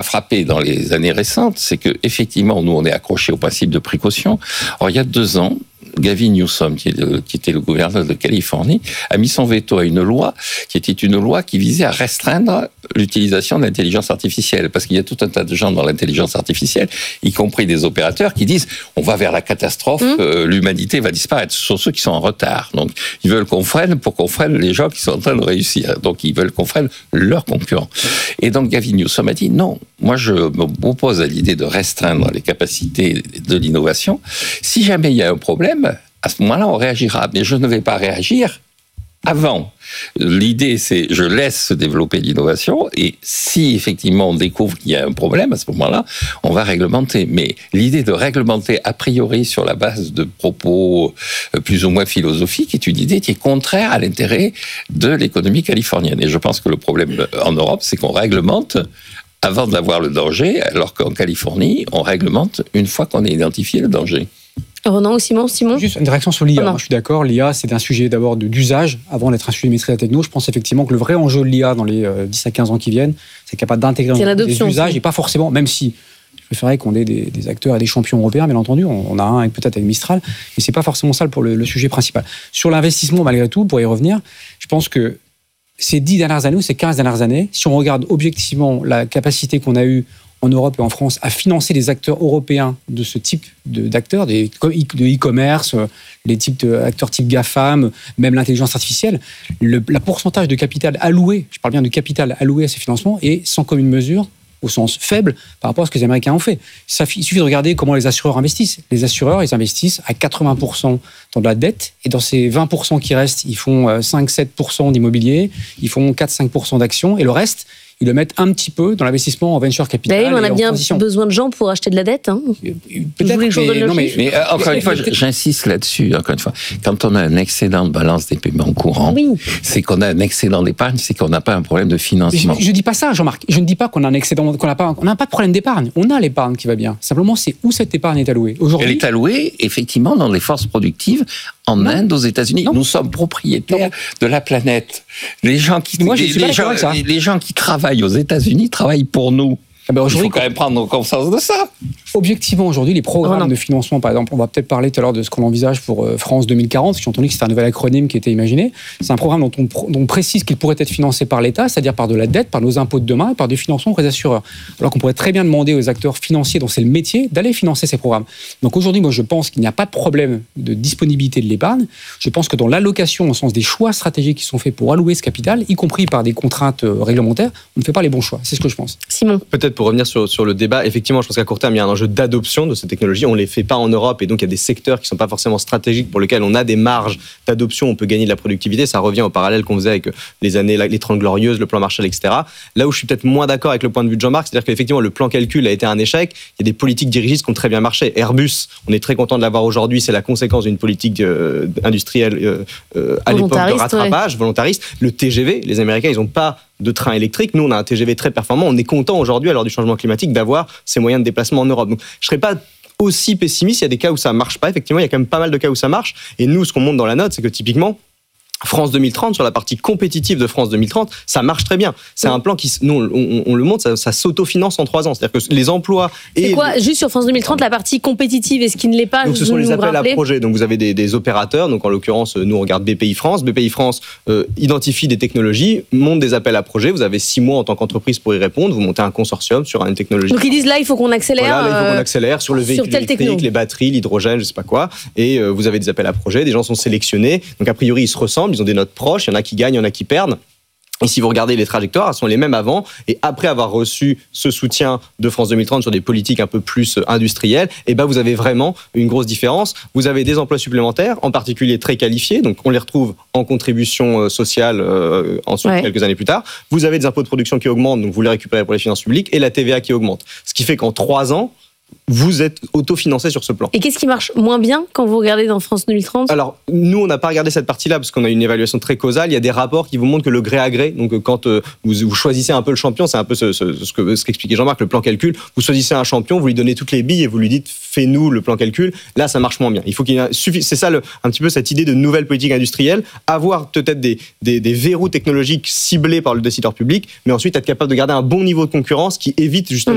frappé dans les années récentes, c'est que effectivement, nous, on est accrochés au principe de précaution. Or, il y a 2 ans, Gavin Newsom, qui était le gouverneur de Californie, a mis son veto à une loi qui était une loi qui visait à restreindre l'utilisation de l'intelligence artificielle. Parce qu'il y a tout un tas de gens dans l'intelligence artificielle, y compris des opérateurs, qui disent on va vers la catastrophe, l'humanité va disparaître. Ce sont ceux qui sont en retard. Donc, ils veulent qu'on freine pour qu'on freine les gens qui sont en train de réussir. Donc, ils veulent qu'on freine leurs concurrents. Et donc, Gavin Newsom a dit non, moi je m'oppose à l'idée de restreindre les capacités de l'innovation. Si jamais il y a un problème, à ce moment-là, on réagira. Mais je ne vais pas réagir avant. L'idée, c'est je laisse se développer l'innovation et si effectivement on découvre qu'il y a un problème, à ce moment-là, on va réglementer. Mais l'idée de réglementer a priori sur la base de propos plus ou moins philosophiques est une idée qui est contraire à l'intérêt de l'économie californienne. Et je pense que le problème en Europe, c'est qu'on réglemente avant d'avoir le danger, alors qu'en Californie, on réglemente une fois qu'on a identifié le danger. Ronan ou Simon. Juste une réaction sur l'IA. Moi, je suis d'accord, l'IA, c'est un sujet d'abord d'usage, avant d'être un sujet de maîtrise de la techno. Je pense effectivement que le vrai enjeu de l'IA dans les 10 à 15 ans qui viennent, c'est capable d'intégrer des usages, et pas forcément, même si je préférerais qu'on ait des acteurs et des champions européens, bien entendu, on a un peut-être avec Mistral, mais c'est pas forcément ça pour le sujet principal. Sur l'investissement, malgré tout, pour y revenir, je pense que ces 10 dernières années ou ces 15 dernières années, si on regarde objectivement la capacité qu'on a eue en Europe et en France à financer les acteurs européens de ce type d'acteurs, de e-commerce, les types d'acteurs type GAFAM, même l'intelligence artificielle, la pourcentage de capital alloué, je parle bien de capital alloué à ces financements, est sans commune mesure, au sens faible, par rapport à ce que les Américains ont fait. Il suffit de regarder comment les assureurs investissent. Les assureurs, ils investissent à 80% dans de la dette, et dans ces 20% qui restent, ils font 5-7% d'immobilier, ils font 4-5% d'actions, et le reste, ils le mettent un petit peu dans l'investissement en venture capital. On a bien besoin de gens pour acheter de la dette. Hein. Peut-être, mais encore une fois, j'insiste là-dessus. Encore une fois, quand on a un excédent de balance des paiements courants, c'est qu'on a un excédent d'épargne, c'est qu'on n'a pas un problème de financement. Je ne dis pas ça, Jean-Marc. Je ne dis pas qu'on a un excédent, on n'a pas de problème d'épargne. On a l'épargne qui va bien. Simplement, c'est où cette épargne est allouée. Aujourd'hui, elle est allouée, effectivement, dans les forces productives en Inde, aux États-Unis. Nous sommes propriétaires de la planète. Les gens qui travaillent aux États-Unis travaillent pour nous. Il faut quand même prendre conscience de ça. Objectivement, aujourd'hui, les programmes de financement, par exemple, on va peut-être parler tout à l'heure de ce qu'on envisage pour France 2040, j'ai entendu que c'était un nouvel acronyme qui était imaginé. C'est un programme dont on précise qu'il pourrait être financé par l'État, c'est-à-dire par de la dette, par nos impôts de demain et par des financements auprès des assureurs. Alors qu'on pourrait très bien demander aux acteurs financiers dont c'est le métier d'aller financer ces programmes. Donc aujourd'hui, moi, je pense qu'il n'y a pas de problème de disponibilité de l'épargne. Je pense que dans l'allocation, au sens des choix stratégiques qui sont faits pour allouer ce capital, y compris par des contraintes réglementaires, on ne fait pas les bons choix. C'est ce que je pense. Simon. Peut-être pour revenir sur le débat, effectivement, je pense qu'à court terme, il y a un enjeu d'adoption de ces technologies. On ne les fait pas en Europe et donc il y a des secteurs qui ne sont pas forcément stratégiques pour lesquels on a des marges d'adoption, on peut gagner de la productivité. Ça revient au parallèle qu'on faisait avec les 30 Glorieuses, le plan Marshall, etc. Là où je suis peut-être moins d'accord avec le point de vue de Jean-Marc, c'est-à-dire qu'effectivement, le plan calcul a été un échec. Il y a des politiques dirigistes qui ont très bien marché. Airbus, on est très content de l'avoir aujourd'hui, c'est la conséquence d'une politique industrielle à l'époque de rattrapage, volontariste. Le TGV, les Américains, ils n'ont pas de train électrique. Nous, on a un TGV très performant. On est content aujourd'hui, à l'heure du changement climatique, d'avoir ces moyens de déplacement en Europe. Donc, je ne serais pas aussi pessimiste. Il y a des cas où ça ne marche pas. Effectivement, il y a quand même pas mal de cas où ça marche. Et nous, ce qu'on montre dans la note, c'est que typiquement, France 2030, sur la partie compétitive de France 2030, ça marche très bien. C'est un plan qui, nous, on le montre, ça s'autofinance en 3 ans. C'est-à-dire que les emplois... C'est quoi, juste sur France 2030, la partie compétitive, est-ce qu'il ne l'est pas? Donc, ce sont les appels à projets. Donc, vous avez des opérateurs. Donc, en l'occurrence, nous, on regarde BPI France. BPI France identifie des technologies, monte des appels à projets. Vous avez 6 mois en tant qu'entreprise pour y répondre. Vous montez un consortium sur une technologie. Donc, ils disent là, il faut qu'on accélère. Voilà, là, il faut qu'on accélère sur le véhicule électrique, les batteries, l'hydrogène, je sais pas quoi. Et vous avez des appels à projets. Des gens sont sélectionnés. Donc, a priori, ils se ressemblent. Ils ont des notes proches. Il y en a qui gagnent, il y en a qui perdent. Et si vous regardez les trajectoires, elles sont les mêmes avant. Et après avoir reçu ce soutien de France 2030 sur des politiques un peu plus industrielles, et ben vous avez vraiment une grosse différence. Vous avez des emplois supplémentaires, en particulier très qualifiés. Donc on les retrouve en contribution sociale ensuite, quelques années plus tard. Vous avez des impôts de production qui augmentent, donc vous les récupérez pour les finances publiques, et la TVA qui augmente. Ce qui fait qu'en 3 ans, vous êtes autofinancé sur ce plan. Et qu'est-ce qui marche moins bien quand vous regardez dans France 2030 ? Alors, nous, on n'a pas regardé cette partie-là parce qu'on a une évaluation très causale. Il y a des rapports qui vous montrent que le gré à gré, donc quand vous choisissez un peu le champion, c'est un peu ce qu'expliquait Jean-Marc, le plan calcul. Vous choisissez un champion, vous lui donnez toutes les billes et vous lui dites fais-nous le plan calcul. Là, ça marche moins bien. Il faut qu'il y ait c'est ça un petit peu cette idée de nouvelle politique industrielle, avoir peut-être des verrous technologiques ciblés par le décideur public, mais ensuite être capable de garder un bon niveau de concurrence qui évite justement